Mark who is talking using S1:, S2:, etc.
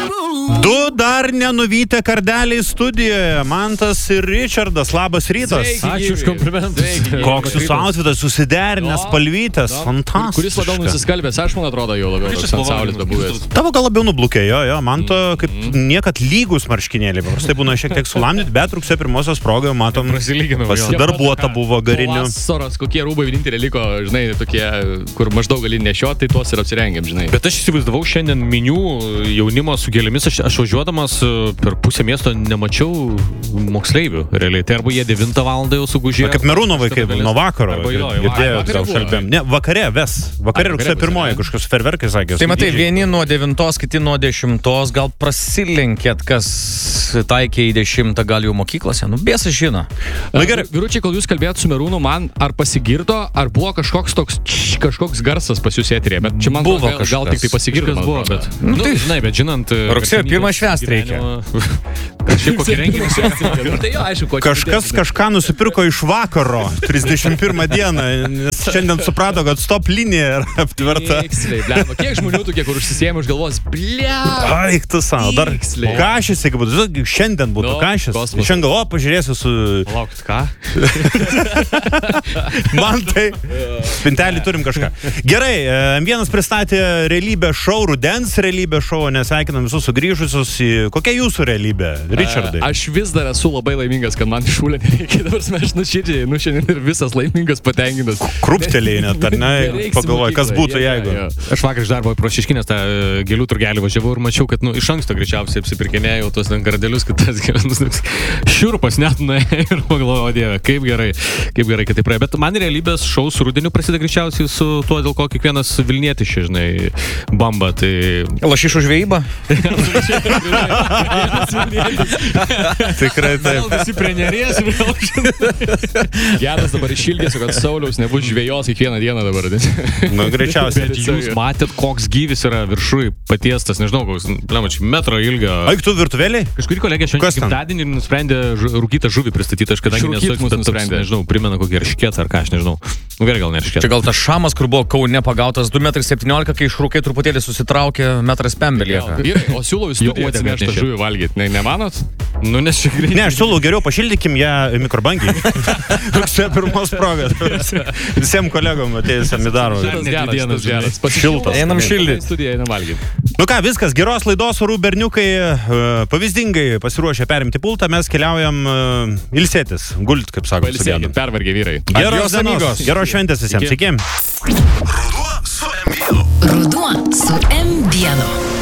S1: Du dar nenuvytę kardeliai studijoje. Mantas ir Richardas. Labas rytas.
S2: Ačiū už komplimentus.
S1: Koks jūsų outfitas susiderinęs, spalvytas. Fantastiškas.
S2: Kuris labiau nusiskalbęs, aš man atrodo jau labiau toks ant saulės bebuvęs.
S1: Tavo gal labiau nublukėjo, jo. Man to kaip niekad lygus marškinėliai. Paprastai būna šiek tiek sulamdyti, bet rugsėjo pirmosios progoje matom pasidarbuota buvo gariniu.
S2: Vasaros, kokie rūbai vienintelė liko, žinai, tokie, kur maždaug gali nešioti, tai tuos ir apsirengiam, žinai.
S3: Bet aš įsivaizdavau šiandien minių jaunimo su gėlėmis. Aš važiuodamas per pusę miesto nemačiau moksleivių, realiai. Tai arba jie 9 valandą jau sugužėjo.
S1: Kaip Merūno vaikai, nuo vakaro.
S3: Girdėjau,
S1: gal šalbėm. Ne, vakare rugsėjo pirmoji kažkokios ferverkai sakė.
S4: Tai matai, vieni nuo 9, kiti nuo 10, gal prasilenkėt, kas taikė į 10, gal jau mokyklose. Nu, bėsas žino.
S2: Na gerai, vyručiai, kol jūs kalbėjot su Merūnu, man ar pasigirdo, ar buvo kažkoks garsas pas jūs eterėje, bet čia man
S4: buvo
S2: gal tik tai pasigirdo buvo, bet...
S3: Nu, tai žinai, bet žinant...
S4: Rugsėjo pirmą švęst reikia.
S3: Šiaip kokį renginį švęsti.
S2: Tai jo, aišku,
S1: Kažkas kažką nusipirko iš vakaro, 31 dieną, nes šiandien suprato, kad stop linija yra aptverta.
S2: Tiksliai, blemba. Kiek žmonių tokie, kur užsisėmė už galvos, blemba.
S1: Aik, tu savo, dar kašis, jeigu būtų, šiandien būtų kašis. Šiandien galvo, pažiūrėsiu su...
S3: Palaukit, ką?
S1: Man tai, spintelį turim kažką. Gerai, M1 pristatė realybę šou, rudens realybę šou, nesveikinam visus sugrįžusius į... Kokia jūsų realybė, Richardai?
S2: Aš vis dar esu labai laimingas, kad man šūlė nereikia. Dabar aš nuširdžiai, šiandien ir visas laimingas, patenkintas.
S1: Kruptelėjai net, ar ne? Pagalvoju, kas būtų, jeigu.
S3: Aš vakar iš darbo pro Šeškinės tą gėlių turgelį važiavau ir mačiau, kad iš anksto greičiausiai apsipirkinėjau tuos gardelius, kad tas šiurpas net nuėjo ir pagalvojau, o Dieve, kaip gerai, kad tai praėjo. Bet man realybės šou su rudeniu prasideda greičiausiai su tuo, dėl ko kiekvienas Vilnietis, žinai, bamba. Tai...
S4: Lašišų žvejyba?
S1: Tikrai taip.
S2: Visi prie Neries vėl, žinai. Geras dabar išilgėsiu, kad Sauliaus nebus žvejos kiekvieną dieną dabar.
S1: Nu, greičiausiai.
S3: Bet jūs matėt, koks gyvis yra viršui patiestas, nežinau, koks, metro ilgio.
S1: Aik, tu virtuvėliai?
S3: Kažkurį kolegę šiandien gimtadienį ir nusprendė rūkytą žuvį pristatyti, aš kadangi nesu ekspertas, nežinau, primena kokį eršketą ar ką, aš nežinau. Nu gerai, gal ne eršketą.
S4: Čia gal tas šamas, kur buvo Kaune pagautas 2,17 m, kai išrūkai truputėlį susitraukė, 1,5 m lieka.
S2: O siūlau į studiją atsinešti žuvį valgyti, nemanot?
S3: Nu, nes čia greitai.
S1: Ne, aš siūlau geriau pašildykim ją mikrobangiai. Rugsėjo pirmos progas. Visiems kolegom atėjusiam į darbą.
S2: Šitas geras.
S1: Šiltas.
S4: Einam šildyti.
S2: Studiją einam valgyti.
S1: Nu ką, viskas, geros laidos, orų berniukai pavyzdingai pasiruošę perimti pultą, mes keliaujam ilsėtis, gult, kaip sako.
S2: Pailsėkit, pervargę vyrai.
S1: Geros dienos, geros šventės visiems. Iki.
S5: Ruduo su M1.